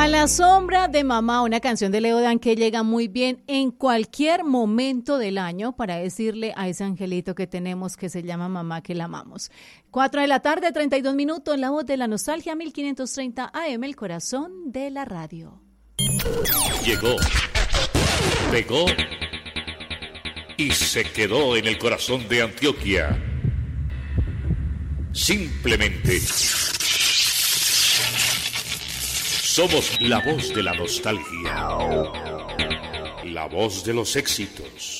A la sombra de mamá, una canción de Leodan que llega muy bien en cualquier momento del año para decirle a ese angelito que tenemos que se llama mamá que la amamos. 4 de la tarde, 32 minutos, en la voz de la nostalgia, 1530 AM, el corazón de la radio. Llegó, pegó y se quedó en el corazón de Antioquia. Simplemente somos la voz de la nostalgia, la voz de los éxitos.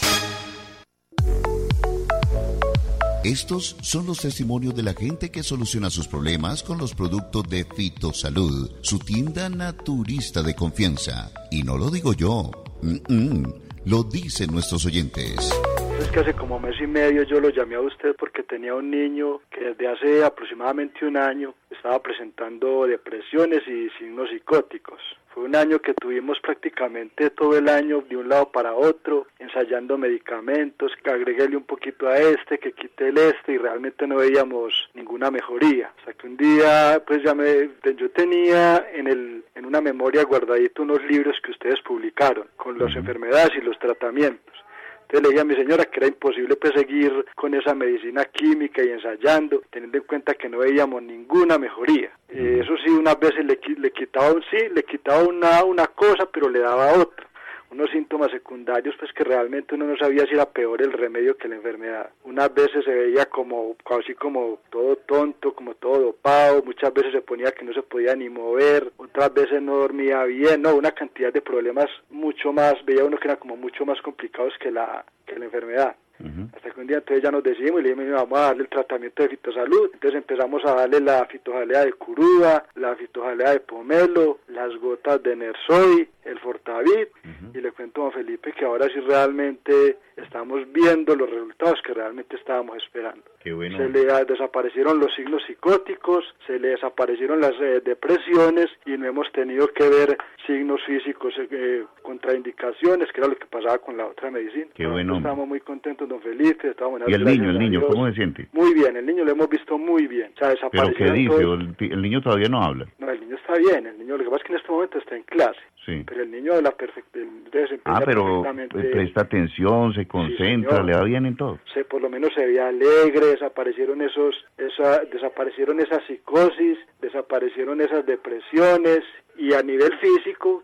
Estos son los testimonios de la gente que soluciona sus problemas con los productos de Fitosalud, su tienda naturista de confianza. Y no lo digo yo, lo dicen nuestros oyentes. Es que hace como mes y medio yo lo llamé a usted porque tenía un niño que desde hace aproximadamente un año estaba presentando depresiones y signos psicóticos. Fue un año que tuvimos prácticamente todo el año de un lado para otro, ensayando medicamentos, que agréguele un poquito a este, que quite el este, y realmente no veíamos ninguna mejoría. Hasta que un día, pues yo tenía en una memoria guardadito unos libros que ustedes publicaron, con las enfermedades y los tratamientos. Entonces le dije a mi señora que era imposible pues seguir con esa medicina química y ensayando, teniendo en cuenta que no veíamos ninguna mejoría. Eso sí, unas veces le quitaba una cosa, pero le daba otra. Unos síntomas secundarios pues que realmente uno no sabía si era peor el remedio que la enfermedad. Unas veces se veía así como todo tonto, como todo dopado, muchas veces se ponía que no se podía ni mover, otras veces no dormía bien, una cantidad de problemas mucho más, veía uno que eran como mucho más complicados que la enfermedad. Hasta que un día entonces ya nos decidimos y le dijimos, vamos a darle el tratamiento de fitosalud. Entonces empezamos a darle la fitojalea de curuda, la fitojalea de pomelo, las gotas de Nersoy, el Fortavit, y le cuento a don Felipe que ahora sí realmente estamos viendo los resultados que realmente estábamos esperando. Qué bueno. Se le desaparecieron los signos psicóticos, se le desaparecieron las depresiones y no hemos tenido que ver signos físicos, contraindicaciones, que era lo que pasaba con la otra medicina. Qué bueno. Estamos muy contentos, don Felipe. ¿Y el niño, cómo se siente? Muy bien, el niño lo hemos visto muy bien. O sea, ¿Pero qué dice? ¿El niño todavía no habla? No, el niño está bien. El niño, lo que pasa es que en este momento está en clase. Sí. Pero el niño habla perfectamente. Pero presta atención, se concentra, le va bien en todo. Por lo menos se veía alegre, desaparecieron esas psicosis, desaparecieron esas depresiones, y a nivel físico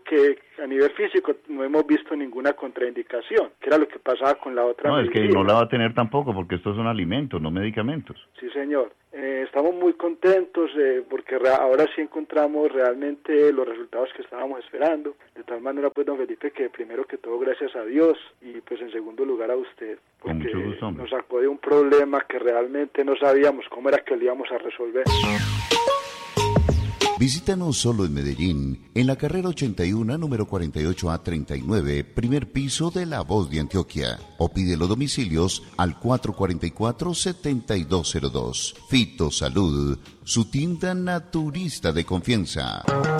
no hemos visto ninguna contraindicación, que era lo que pasaba con la otra medicina. Es que no la va a tener tampoco, porque estos son alimentos, no medicamentos. Sí, señor. Estamos muy contentos porque ahora sí encontramos realmente los resultados que estábamos esperando. De tal manera, pues, don Felipe, que primero que todo, gracias a Dios, y pues en segundo lugar a usted, porque con mucho gusto, nos sacó de un problema que realmente no sabíamos cómo era que lo íbamos a resolver. Visítanos solo en Medellín, en la carrera 81, número 48A39, primer piso de La Voz de Antioquia. O pide los domicilios al 444-7202. Fitosalud, su tienda naturista de confianza.